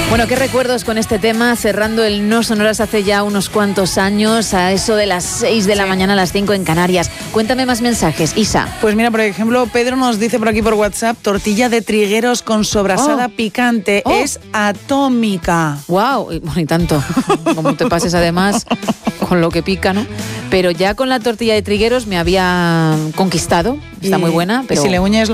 Bueno, qué recuerdos con este tema, cerrando el No Sonoras hace ya unos cuantos años, a eso de las 6 de la mañana a las 5 en Canarias. Cuéntame más mensajes, Isa. Pues mira, por ejemplo, Pedro nos dice por aquí por WhatsApp, tortilla de trigueros con sobrasada picante, es atómica. ¡Wow! Y tanto, como te pases además con lo que pica, ¿no? Pero ya con la tortilla de trigueros me había conquistado, está muy buena. Pero... ¿Y si le unes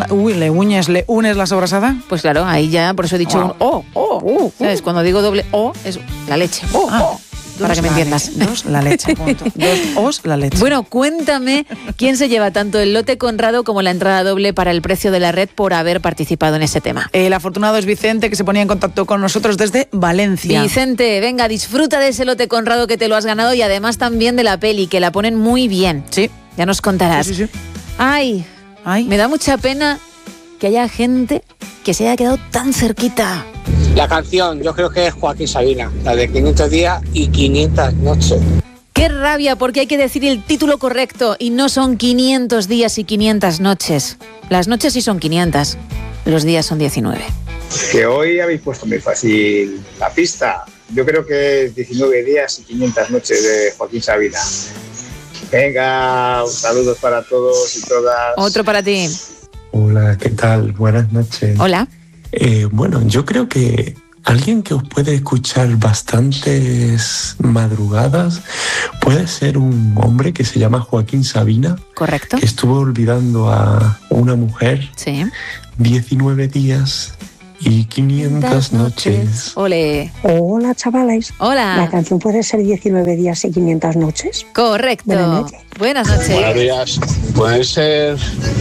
la sobrasada? Pues claro, ahí ya, por eso he dicho ¿sabes? Cuando digo doble O, es la leche. Para que me entiendas. La leche, punto. 2 O's, la leche. Bueno, cuéntame quién se lleva tanto el lote Conrado como la entrada doble para el precio de la red por haber participado en ese tema. El afortunado es Vicente, que se ponía en contacto con nosotros desde Valencia. Vicente, venga, disfruta de ese lote Conrado que te lo has ganado y además también de la peli, que la ponen muy bien. Sí. Ya nos contarás. Sí. Ay, me da mucha pena que haya gente que se haya quedado tan cerquita. La canción, yo creo que es Joaquín Sabina, la de 500 días y 500 noches. ¡Qué rabia! Porque hay que decir el título correcto y no son 500 días y 500 noches. Las noches sí son 500, los días son 19. Que hoy habéis puesto muy fácil la pista. Yo creo que es 19 días y 500 noches de Joaquín Sabina. Venga, saludos para todos y todas. Otro para ti. Hola, ¿qué tal? Buenas noches. Hola. Bueno, yo creo que alguien que os puede escuchar bastantes madrugadas puede ser un hombre que se llama Joaquín Sabina. Correcto. Que estuvo olvidando a una mujer. Sí. 19 días y 500 noches. Ole. Hola, chavales. Hola. La canción puede ser 19 días y 500 noches. Correcto. Buenas noches. Buenas noches. Buenos días. Puede ser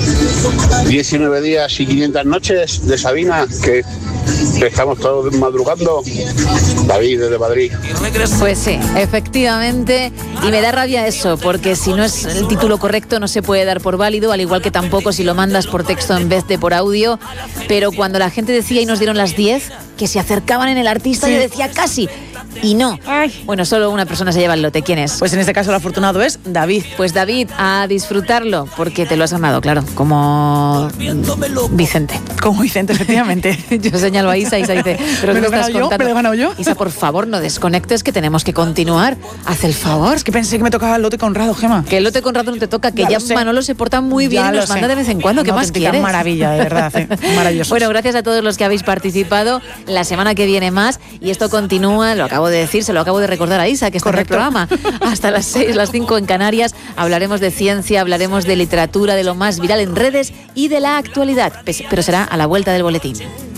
19 días y 500 noches de Sabina, que estamos todos madrugando. David, desde Madrid. Pues sí, efectivamente. Y me da rabia eso, porque si no es el título correcto no se puede dar por válido, al igual que tampoco si lo mandas por texto en vez de por audio. Pero cuando la gente decía y nos dieron las 10, que se acercaban en el artista, yo decía casi. Y no. Bueno, solo una persona se lleva el lote. ¿Quién es? Pues en este caso el afortunado es David. Pues David, a disfrutarlo, porque te lo has ganado, claro, como Vicente. Como Vicente, efectivamente. Yo señalo a Isa, Isa dice, ¿pero ¿Me qué lo he estás contando? ¿Me lo he ganado yo? Isa, por favor, no desconectes, que tenemos que continuar. Haz el favor. Es que pensé que me tocaba el lote Conrado, Gema. Que el lote Conrado no te toca, que ya Manolo se porta muy bien y nos manda de vez en cuando. ¿Qué más quieres? Maravilla, de verdad. Maravilloso. Bueno, gracias a todos los que habéis participado. La semana que viene más. Y esto continúa, lo acabo de decir, se lo acabo de recordar a Isa, que está en el programa. Hasta las 6, las 5 en Canarias. Hablaremos de ciencia, hablaremos de literatura, de lo más viral en redes y de la actualidad. Pero será a la vuelta del boletín.